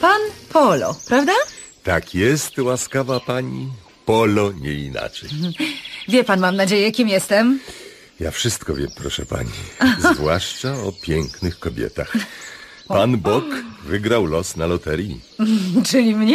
Pan Polo, prawda? Tak jest, łaskawa pani. Polo, nie inaczej. Wie pan, mam nadzieję, kim jestem? Ja wszystko wiem, proszę pani. Zwłaszcza o pięknych kobietach. Pan Bok wygrał los na loterii. Czyli mnie?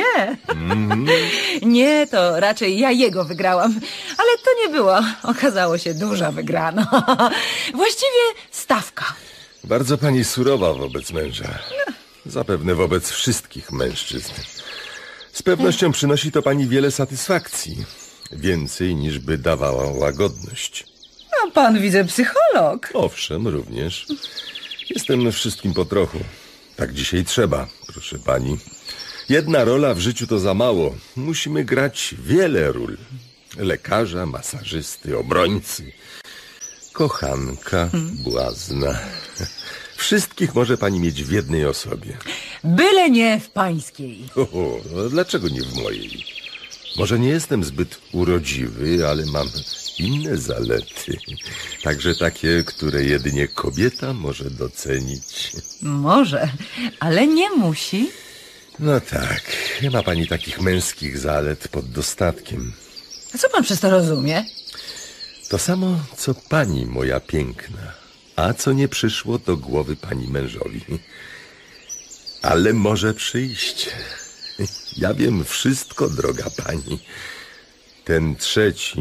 Nie, to raczej ja jego wygrałam. Ale to nie było. Okazało się duża wygrana. Właściwie stawka. Bardzo pani surowa wobec męża. Zapewne wobec wszystkich mężczyzn. Z pewnością przynosi to pani wiele satysfakcji. Więcej niż by dawała łagodność. A pan, widzę, psycholog. Owszem, również. Jestem wszystkim po trochu. Tak dzisiaj trzeba, proszę pani. Jedna rola w życiu to za mało. Musimy grać wiele ról. Lekarza, masażysty, obrońcy, kochanka, błazna. Wszystkich może pani mieć w jednej osobie. Byle nie w pańskiej. No dlaczego nie w mojej? Może nie jestem zbyt urodziwy, ale mam inne zalety. Także takie, które jedynie kobieta może docenić. Może, ale nie musi. No tak, nie ma pani takich męskich zalet pod dostatkiem. A co pan przez to rozumie? To samo, co pani moja piękna, a co nie przyszło do głowy pani mężowi. Ale może przyjść. Ja wiem wszystko, droga pani. Ten trzeci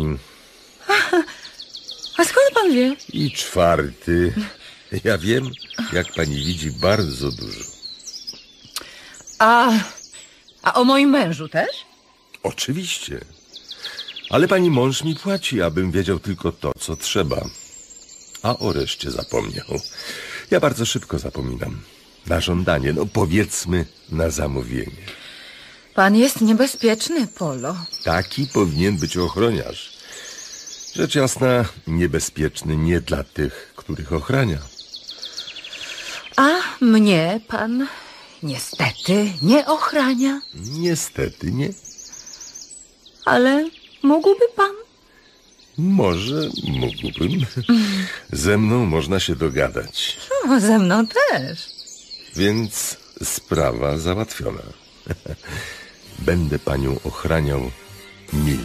A skąd pan wie? i czwarty. Ja wiem, jak pani widzi, bardzo dużo. A o moim mężu też? Oczywiście. Ale pani mąż mi płaci, abym wiedział tylko to, co trzeba. A o reszcie zapomniał. Ja bardzo szybko zapominam. Na żądanie, no powiedzmy na zamówienie. Pan jest niebezpieczny, Polo. Taki powinien być ochroniarz. Rzecz jasna, niebezpieczny nie dla tych, których ochrania. A mnie pan niestety nie ochrania. Niestety nie. Ale mógłby pan? Może mógłbym. Ze mną można się dogadać. No, ze mną też. Więc sprawa załatwiona. Będę panią ochraniał milnie.